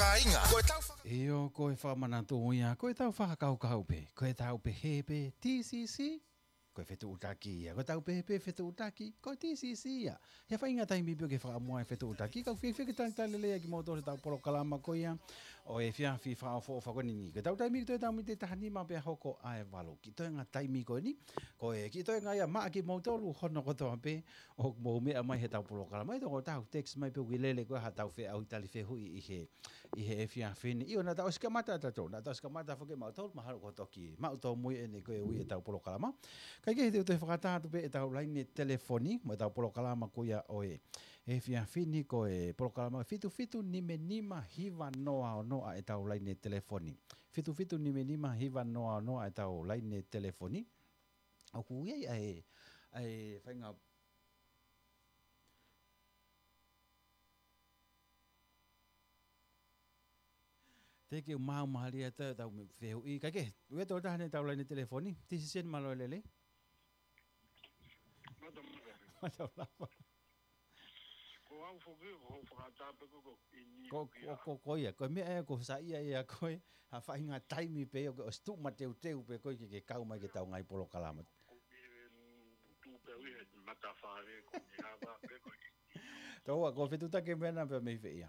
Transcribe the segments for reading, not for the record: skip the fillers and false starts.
whakainga. Io koe whamanatu ia, koe tau whakakau pe, koe tau pe hepe, TCC, koe whetu utaki ia, koe tau pe hepe whetu utaki, koe TCC ia. Hea whainga taimi pio ke whakamoa e whetu utaki, kau whiwhi tang talelea ki moto se tau poro kalama koe ia, o e whia whi whaafo whakonini. Koe tau taimi ki toi tau mi te tahani ma pia hoko ae walo, ki toi ngā taimi koe ni, koe ki toi ngā ia maa ki mautolu hono kotoa pe, o mo mea mai he tau poro kalama, i toko tau text mai pio wilele koe ha tau whi au tali whi hui i he whia whini. Io na tau skamata tato, na tau skamata whake mautolu, mahalo ko toki, mautolu mui ene koe ui e tau poro kalama. Kai ke te whakatatu pe e tau laine telefoni, mo e tau poro kalama koia oe. E whia whini ko e poro kalama, fitu nime nima hiva noa o noa e tau laine telefoni. Fitu nime nima hiva noa o noa e tau laine telefoni. Au kuiei ai whainga te ke mau mahalia tau me whehu i. Kai ke, ue tō tahane tau laine telefoni, tisi sen malo lele. Mata lava. Ko ia, koe mea ea ko sa ia ea koe, ha whainga taimi pe o stu ma teu pe koe ke kau mai ke tau ngai polo kalama. Tau a ko whetu take mena pe mei whea.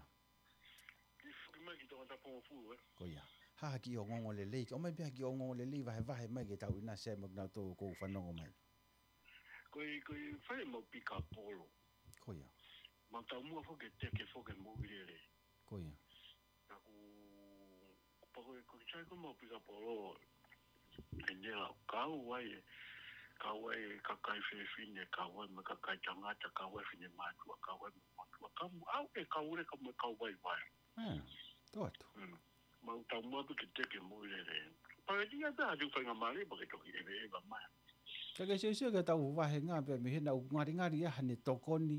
Ko ia. Ha ki o ngongo le lei, o mai pia ki o ngongo le lei vahe mai ke tau ina se mak nau tō kou whanongo mai. Koe whai mau pika polo. Ko ia. Ma tau mua whoke teke whoke mōirere. Ko ia. Aku koe chai ko mau pika polo. E nea kau wai kakai whewhine, kau wai me kakai tangata, kau wai whine mātua, kau wai mātua. Kamu au e kau ure ka me kau wai wai. Toatu. Mau tau mua pika teke mōirere. Paretia ta atu whainga mare pake toki eva mai. Kaka sio ka tau wahe ngā pia me hena ngari aha ne tokoni.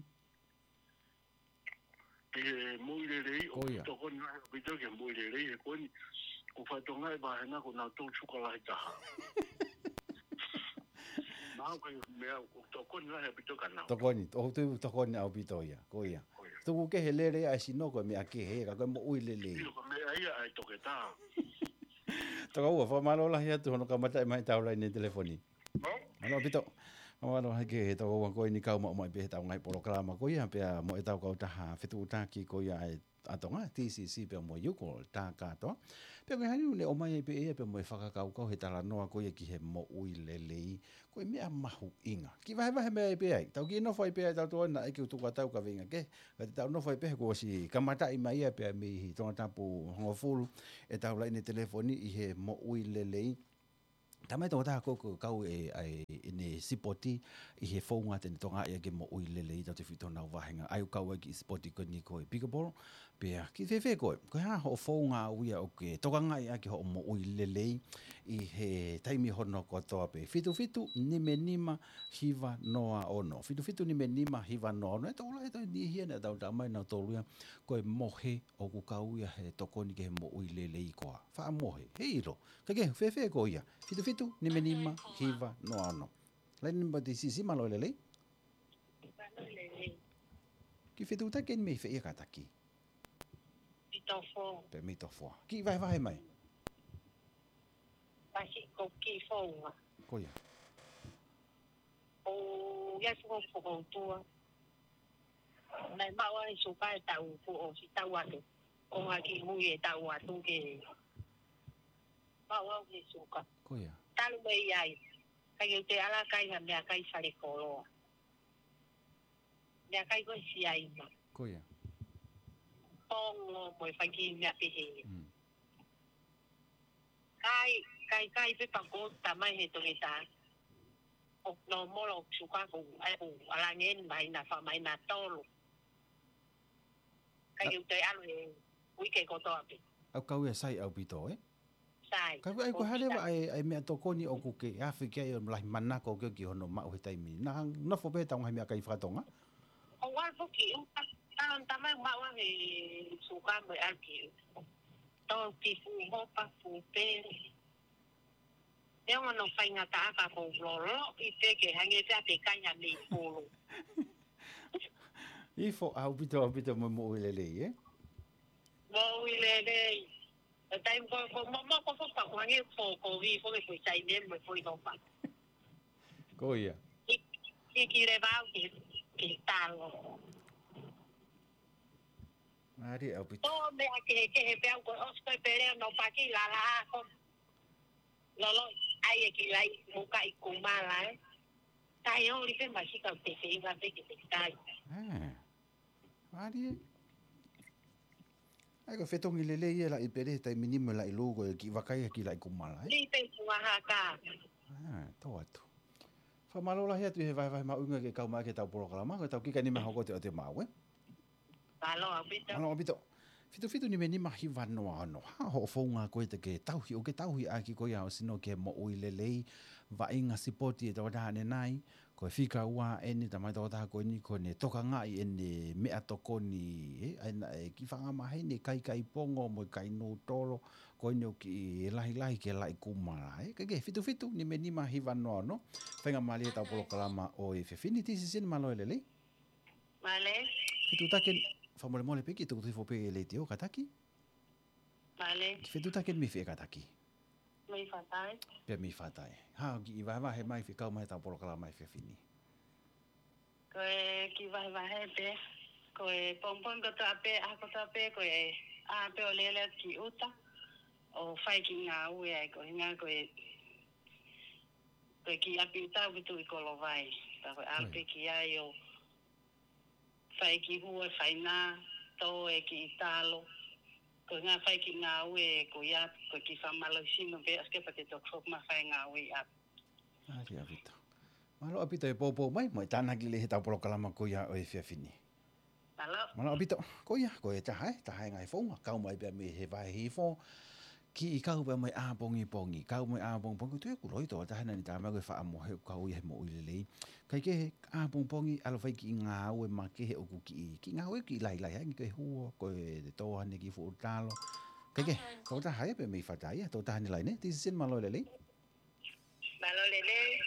E moirerei, o tokoni ngai pito ke moirerei, e koni, ko whaitonga e wahe ngā ko nā tō chukalahi taha. Nā kai mea, ko tokoni ngai pito ka nau. Tokoni, o tu tokoni au pito ia, ko ia. Tuku ke he lere ai sinoko me ake he, ka koe mo ui lele. Io ka mea ia ai toke tā. Toka ua, whamalola hi atu hono ka matai mai tau lai ni telefoni. Ano pito. Mawalo hake he tau ua koe ni kau mo mai pe tau ngai polo kalama ko ia pea mo e tau kau taha whetu utaki ko ia e atonga TCC pea mo yuko tā katoa. Pea koe hani une o mai e pe ea pea mo e whakakau kau he tala noa ko ia ki he mo ui lelei. Koe mea mahu inga. Ki vahe mea e pe ai. Tau ki nofo e pe ai tau toa na eke utuka tau ka vinga ke. Ka te tau nofo e pe ko si kamata i mai e pea mi hi tonga tapu hongo fulu e tau lai ni telefoni i he mo ui lelei. Tamai tō tā koko kau e ne sipoti i he whaunga tene tonga ia ke mo ui lele i tau te whitona o wahenga. Ai o kau e ki sipoti ko ni koe pickleball. Pea ki whewhe koe. Koe ha ho whaunga uia o ke tokanga ia ke ho mo ui lele i he taimi hono ko toa pe. Fitu nime nima hiva noa ono. Fitu nime nima hiva noa ono. E tō lai tau ni hia ne tau tamai nau tōluia. Koe mohe o ku kau ia he tokoni ke he mo ui lele i koa. Wha mohe. Hei iro. Kake whewhe koe ia. Fitu nime nima hiva noa ono. Lai nimba te sisi malo lele. Ki whetu take ni mei whea kataki. Mitofo. Pe mitofo. Ki vahe mai. Pasi ko ki fonga. Ko ia. O ia ko ko tua. Nai mawa i suka e tau ko o si tau atu. O nga ki hui e tau atu ke. Mawa o ki suka. Ko ia. Talu mei ai. Kai te ala kai ha mea kai sare koloa. Mea kai ko si ai ma. Ko ia. Pongo mo e whaki mea pehe. Kai pe pako tamai he tonge tā. O no molo suka ko ai o ala ngen mai na wha mai na tolo. Kai te alu e wike koto api. Au kau ia sai au pito Sai. Kai ai ko hale wa ai mea tokoni o ku ke afi ke o lai mana ko ke ki hono ma o he taimi. Na fo pe tau ngai mea kai whatonga. O wal foki tamai mawa he suka mo alki. Tō tifu hopa fu pere. Nea wano whainga tāka ko lolo i teke hange te kanya me polo. I fo au pito mo mo lele Mo ile tai mo ko pa ko ngi ko vi ko ko sai ne mo ko no pa. Ko ia. Ki le va ki talo. Mari au pito. Oh, me que pe ko os pere no pa ki la ko. Lolo ai ki lai mo kai ku mala. Tai o li pe ma si ka te se va te ki tai. Mari. Ai ko fetongi lele ia la i pere tai minimo la i logo ki wakai ki la i kumala. Ni pe kuaha ka. To atu. Fa malola hia tu he vai maunga ke kau mai ke tau programa ko tau kika ni me hoko te o te mau e. Alo abito. Alo abito. Fitu ni me ni mahi wanoa ano. Ha ho fonga ko te ke tauhi o ke tauhi a ki ko ia o sino ke mo ui lelei va inga sipoti e tau tahane nai ko e fika ua e ni tamai tau taha ko ni ko ne toka ngai e ne mea toko ni ki whanga mahe ne kai pongo mo kai no tolo ko ni o ki lahi ke lai kumara e ke fitu ni me ni mahi wanoa ano whenga mali e tau polo kalama o e whewhini tisi sin malo e lelei Male. fitu taken whamole peki tuku tifo pe e le te o kataki Male. fitu taken mi whi e kataki Mi fatai. Pia mi whatai. Ha, ki i wahe mai whikau mai tau polo kala mai whiwhini. Ko e ki vai pe. Ko e pompon ko tape, ako tape, ko e a pe o lele ki uta. O fai ki ngā ue ai ko hinga ko e ki api uta bitu i kolo vai. Ta ko ape ki ai o fai ki hua, fai nā, tō e ki italo. Ko ngā whai ki ngā ue ko ia, ko ki whamalo sino pe aske pa te tō ma whai ngā ue ap. Ari avita. Malo apito e pōpō mai, mo e tāna ki le he tau polo kalama ko ia o e whiawhini. Malo apito, ko ia, ko e tahai ngai whaunga, kau mai pia me he vai hi whō, ki i kau pia mai pongi, kau mai pongi, tu e ku roi tō, tahana ni tā mau e wha amo he kau i he mo ui lelei. Kai ke he pongi, alo whai ki ngā ue ma ke he oku ki ngā ue ki lai, hangi ke hua, ko e tōhane ki fu talo. Kai kau tahai pia me i whatai, tō tahani lai ne, tisi sin malo lelei. Malo lelei.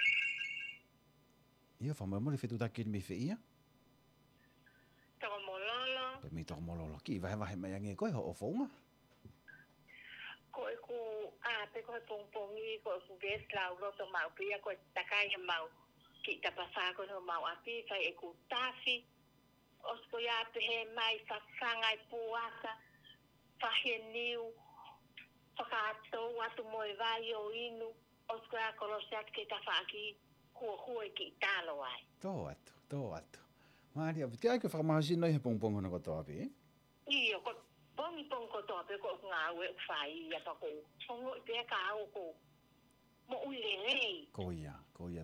Ia, whamai mo le whetu taki me whi ia. Toko mololo. Pe mi toko mololo. Ki wahe mai ange koe ho o whaunga. Ko e ku pe ko pongpongi, ko e ku ges lau roto mau pia, ko e takai he mau. Ki tapasa ko no mau api, fai e ku tafi. Osko ia pe he mai whakangai puaka, whahe niu, whakaatou atu moe vai o inu. Osko ia kolosiat ke tawhaaki hua ki talo ai. Tō atu. Maari api, te ai ke whakamahasi noi he pongpongo na koto api, eh? Iyo, ko pongi pongko to api ko ngā ue whai ia pa ko. Pongo i pia ka au ko. Mo ui lelei. Ko ia,